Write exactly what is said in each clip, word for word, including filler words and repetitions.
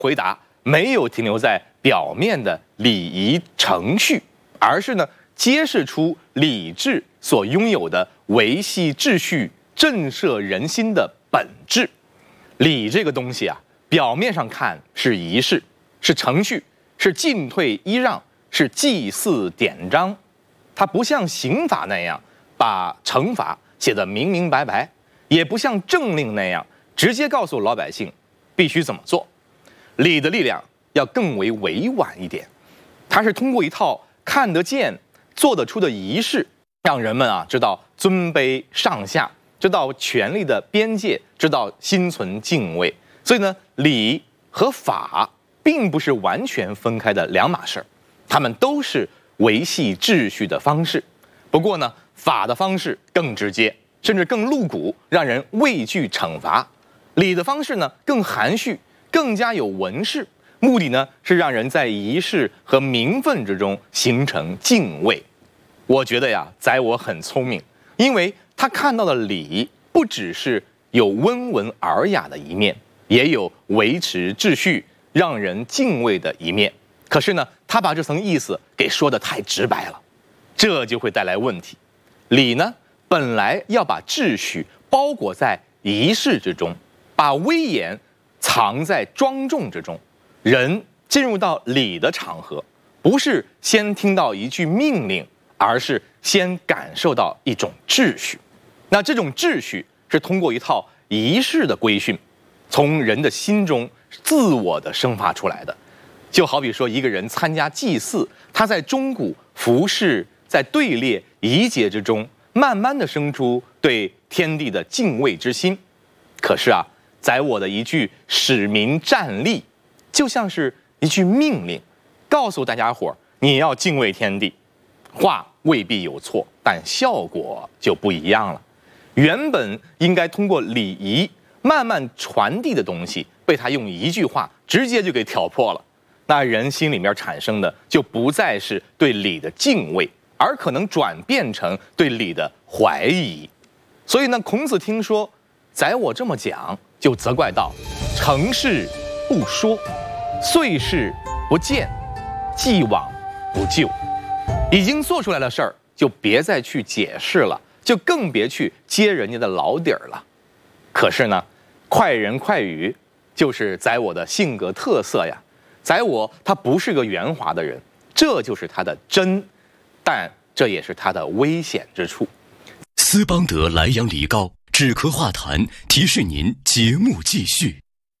回答没有停留在表面的礼仪程序，而是呢揭示出礼制所拥有的维系秩序、震慑人心的本质。礼这个东西啊，表面上看是仪式，是程序，是进退揖让，是祭祀典章，它不像刑法那样把惩罚写得明明白白，也不像政令那样直接告诉老百姓必须怎么做。礼的力量要更为委婉一点，它是通过一套看得见、做得出的仪式，让人们啊知道尊卑上下，知道权力的边界，知道心存敬畏。所以呢，礼和法并不是完全分开的两码事，它们都是维系秩序的方式。不过呢，法的方式更直接，甚至更露骨，让人畏惧惩罚；礼的方式呢更含蓄，更加有文饰，目的呢是让人在仪式和名分之中形成敬畏。我觉得呀，宰我很聪明，因为他看到的礼不只是有温文尔雅的一面，也有维持秩序、让人敬畏的一面。可是呢，他把这层意思给说得太直白了，这就会带来问题。礼呢，本来要把秩序包裹在仪式之中，把威严藏在庄重之中。人进入到礼的场合，不是先听到一句命令，而是先感受到一种秩序。那这种秩序是通过一套仪式的规训，从人的心中自我的生发出来的。就好比说，一个人参加祭祀，他在钟鼓、服饰、在队列、仪节之中，慢慢的生出对天地的敬畏之心。可是啊，宰我的一句使民站立，就像是一句命令，告诉大家伙你要敬畏天地。话未必有错，但效果就不一样了。原本应该通过礼仪慢慢传递的东西，被他用一句话直接就给挑破了。那人心里面产生的就不再是对礼的敬畏，而可能转变成对礼的怀疑。所以呢，孔子听说宰我这么讲，就责怪道：成事不说，遂事不见，既往不咎。已经做出来的事儿，就别再去解释了，就更别去揭人家的老底儿了。可是呢，快人快语就是宰我的性格特色呀。宰我他不是个圆滑的人，这就是他的真，但这也是他的危险之处。 斯邦德莱阳梨膏止咳化痰，提示您节目继续。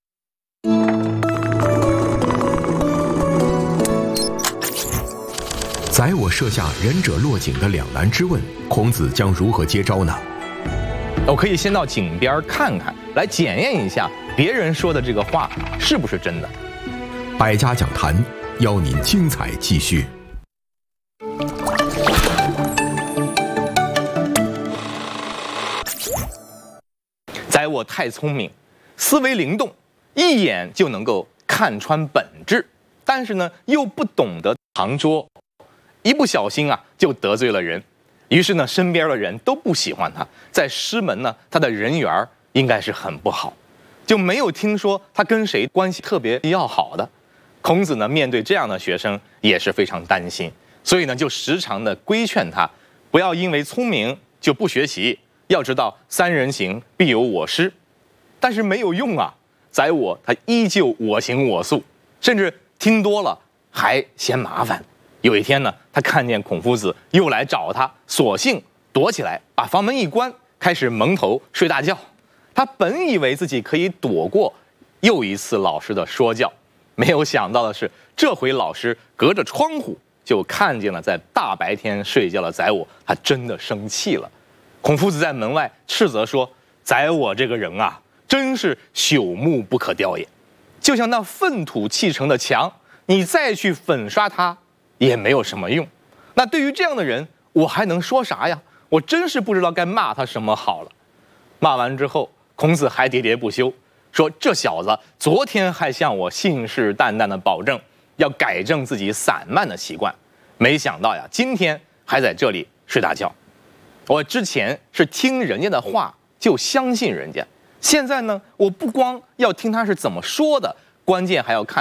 宰我设下仁者落井的两难之问，孔子将如何接招呢？ 我可以先到井边看看，来检验一下别人说的这个话是不是真的。 百家讲坛邀您精彩继续。 宰我太聪明，思维灵动，一眼就能够看穿本质，但是呢，又不懂得藏拙，一不小心啊，就得罪了人。于是呢，身边的人都不喜欢他，在师门呢，他的人缘应该是很不好，就没有听说他跟谁关系特别要好的。孔子呢，面对这样的学生也是非常担心，所以呢，就时常的规劝他，不要因为聪明就不学习，要知道三人行必有我师。但是没有用啊，宰我他依旧我行我素，甚至听多了还嫌麻烦。有一天呢，他看见孔夫子又来找他，索性躲起来，把房门一关，开始蒙头睡大觉。他本以为自己可以躲过又一次老师的说教，没有想到的是，这回老师隔着窗户就看见了在大白天睡觉的宰我，他真的生气了。孔夫子在门外斥责说：宰我这个人啊，真是朽木不可雕也，就像那粪土砌成的墙，你再去粉刷它也没有什么用。那对于这样的人，我还能说啥呀？我真是不知道该骂他什么好了。骂完之后，孔子还喋喋不休，说这小子昨天还向我信誓旦旦的保证要改正自己散漫的习惯，没想到呀，今天还在这里睡大觉。我之前是听人家的话就相信人家，现在呢，我不光要听他是怎么说的， 关键还要看